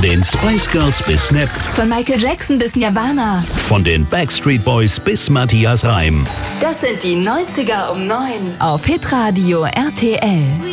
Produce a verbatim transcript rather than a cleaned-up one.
den Spice Girls bis Snap, Von Michael Jackson bis Nirvana. von den Backstreet Boys bis Matthias Reim. Das sind die neunziger um neun auf Hitradio R T L.